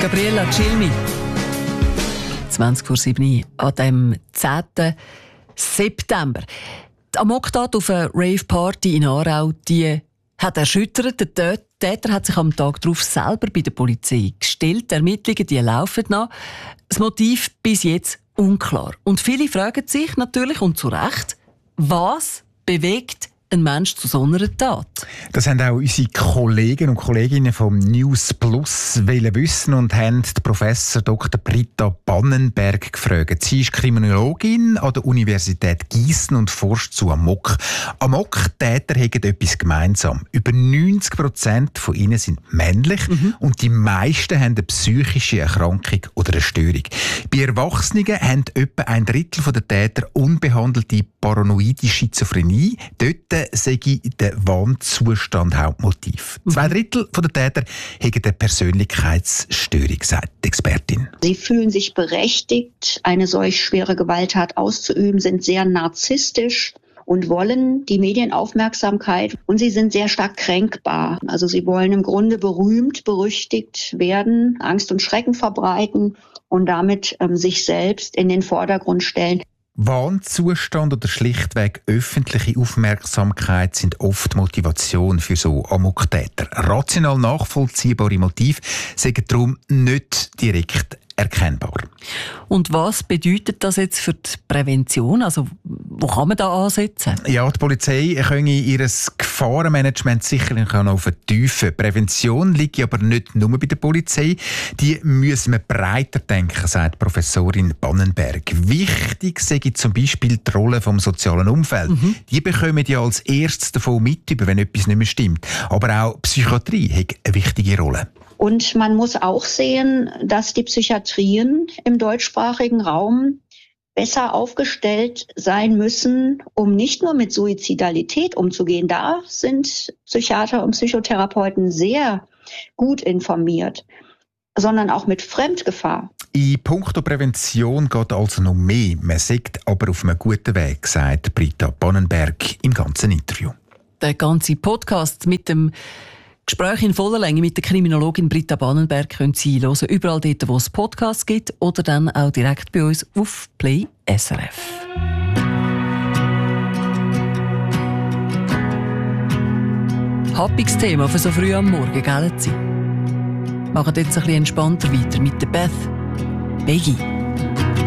Gabriella Cilmi. 20:07 an dem 10. September. Die Amoktat auf einer Rave-Party in Aarau, die hat erschüttert. Der Täter hat sich am Tag darauf selber bei der Polizei gestellt. Die Ermittlungen die laufen noch. Das Motiv bis jetzt unklar. Und viele fragen sich natürlich, und zu Recht, was bewegt ein Mensch zu so einer Tat? Das haben auch unsere Kollegen und Kolleginnen vom News Plus wissen und haben die Professor Dr. Britta Bannenberg gefragt. Sie ist Kriminologin an der Universität Gießen und forscht zu Amok. Amok-Täter haben etwas gemeinsam. Über 90% von ihnen sind männlich und die meisten haben eine psychische Erkrankung oder eine Störung. Bei Erwachsenen haben etwa 1/3 der Täter unbehandelte paranoide Schizophrenie. Dort sei der Wahnzustand Hauptmotiv. 2/3 der Täter haben eine Persönlichkeitsstörung, sagt die Expertin. Sie fühlen sich berechtigt, eine solch schwere Gewalttat auszuüben, sind sehr narzisstisch und wollen die Medienaufmerksamkeit. Und sie sind sehr stark kränkbar. Also sie wollen im Grunde berühmt, berüchtigt werden, Angst und Schrecken verbreiten und damit sich selbst in den Vordergrund stellen. Wahnzustand oder schlichtweg öffentliche Aufmerksamkeit sind oft Motivation für so Amoktäter. Rational nachvollziehbare Motive sind darum nicht direkt erkennbar. Und was bedeutet das jetzt für die Prävention? Also, wo kann man da ansetzen? Ja, die Polizei könne ihr Gefahrenmanagement sicherlich noch vertiefen. Prävention liegt aber nicht nur bei der Polizei. Die müssen wir breiter denken, sagt Professorin Bannenberg. Wichtig sei zum Beispiel die Rolle vom sozialen Umfeld. Die bekommen ja als erstes davon mit, wenn etwas nicht mehr stimmt. Aber auch Psychiatrie hat eine wichtige Rolle. Und man muss auch sehen, dass die Psychiatrien im deutschsprachigen Raum besser aufgestellt sein müssen, um nicht nur mit Suizidalität umzugehen. Da sind Psychiater und Psychotherapeuten sehr gut informiert, sondern auch mit Fremdgefahr. In puncto Prävention geht also noch mehr. Man sagt aber auf einem guten Weg, sagt Britta Bannenberg im ganzen Interview. Der ganze Podcast mit dem Gespräch in voller Länge mit der Kriminologin Britta Bannenberg können Sie hören, überall dort, wo es Podcasts gibt oder dann auch direkt bei uns auf Play SRF. Happiges Thema für so früh am Morgen, gell? Sie machen jetzt ein bisschen entspannter weiter mit der Beth Beggy.